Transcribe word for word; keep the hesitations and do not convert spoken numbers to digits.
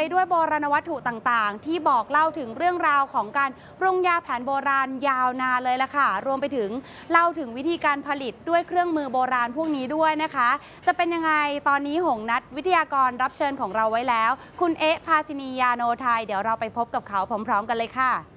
ด้วยโบราณวัตถุต่างๆที่บอกเล่าถึงเรื่องราวของการปรุงยาแผนโบราณยาวนานเลยล่ะค่ะรวมไปถึงเล่าถึงวิธีการผลิตด้วยเครื่องมือโบราณพวกนี้ด้วยนะคะจะเป็นยังไงตอนนี้หงนัดวิทยากรรับเชิญของเราไว้แล้วคุณเอ๊ะภาชินียาโนไทยเดี๋ยวเราไปพบกับเขาพร้อมๆกันเลยค่ะ